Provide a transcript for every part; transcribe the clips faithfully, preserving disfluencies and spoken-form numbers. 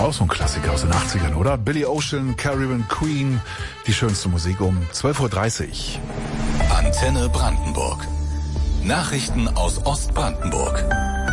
Auch so ein Klassiker aus den achtzigern, oder? Billy Ocean, Caribbean Queen, die schönste Musik um zwölf Uhr dreißig. Antenne Brandenburg. Nachrichten aus Ostbrandenburg.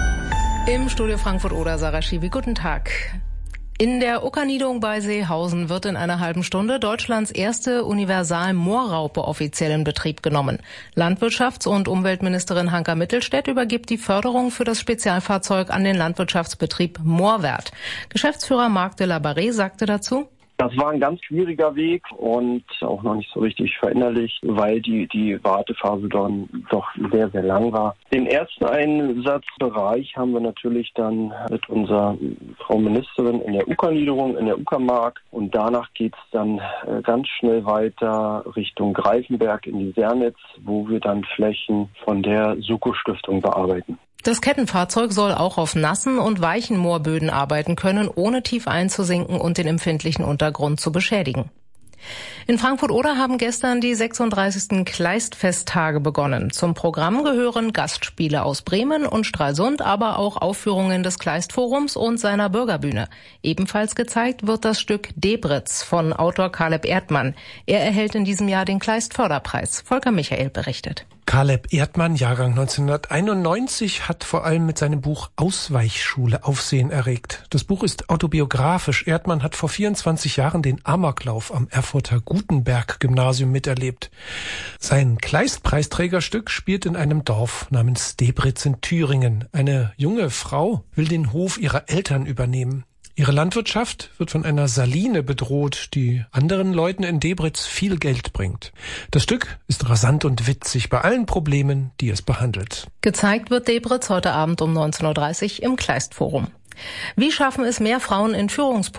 Im Studio Frankfurt-Oder, Sarah Schiwi, guten Tag. In der Okerniederung bei Seehausen wird in einer halben Stunde Deutschlands erste Universal-Moorraupe offiziell in Betrieb genommen. Landwirtschafts- und Umweltministerin Hanka Mittelstädt übergibt die Förderung für das Spezialfahrzeug an den Landwirtschaftsbetrieb Moorwerth. Geschäftsführer Marc de la Barre sagte dazu: Das war ein ganz schwieriger Weg und auch noch nicht so richtig verinnerlicht, weil die, die Wartephase dann doch sehr, sehr lang war. Den ersten Einsatzbereich haben wir natürlich dann mit unserer Frau Ministerin in der Ukerniederung, in der Uckermark, und danach geht's dann ganz schnell weiter Richtung Greifenberg in die Sernitz, wo wir dann Flächen von der Suko-Stiftung bearbeiten. Das Kettenfahrzeug soll auch auf nassen und weichen Moorböden arbeiten können, ohne tief einzusinken und den empfindlichen Untergrund zu beschädigen. In Frankfurt-Oder haben gestern die sechsunddreißigsten Kleistfesttage begonnen. Zum Programm gehören Gastspiele aus Bremen und Stralsund, aber auch Aufführungen des Kleistforums und seiner Bürgerbühne. Ebenfalls gezeigt wird das Stück Debritz von Autor Caleb Erdmann. Er erhält in diesem Jahr den Kleist-Förderpreis. Volker Michael berichtet. Caleb Erdmann, Jahrgang neunzehnhunderteinundneunzig, hat vor allem mit seinem Buch Ausweichschule Aufsehen erregt. Das Buch ist autobiografisch. Erdmann hat vor vierundzwanzig Jahren den Amoklauf am Erfurter Gutenberg-Gymnasium miterlebt. Sein Kleist-Preisträgerstück spielt in einem Dorf namens Debritz in Thüringen. Eine junge Frau will den Hof ihrer Eltern übernehmen. Ihre Landwirtschaft wird von einer Saline bedroht, die anderen Leuten in Debritz viel Geld bringt. Das Stück ist rasant und witzig bei allen Problemen, die es behandelt. Gezeigt wird Debritz heute Abend um neunzehn Uhr dreißig im Kleistforum. Wie schaffen es mehr Frauen in Führungspositionen?